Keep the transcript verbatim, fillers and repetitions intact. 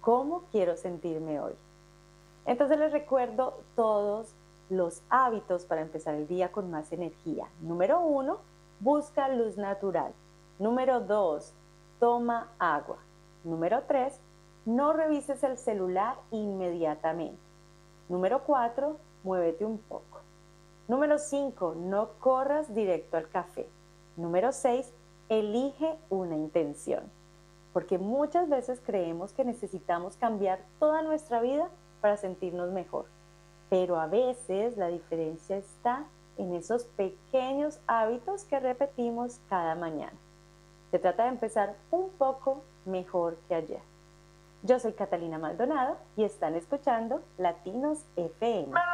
¿Cómo quiero sentirme hoy? Entonces les recuerdo todos los hábitos para empezar el día con más energía. Número uno, busca luz natural. Número dos, toma agua. Número tres, no revises el celular inmediatamente. Número cuatro, muévete un poco. Número cinco, no corras directo al café. Número seis, elige una intención. Porque muchas veces creemos que necesitamos cambiar toda nuestra vida para sentirnos mejor. Pero a veces la diferencia está en esos pequeños hábitos que repetimos cada mañana. Se trata de empezar un poco mejor que ayer. Yo soy Catalina Maldonado y están escuchando Latinos F M.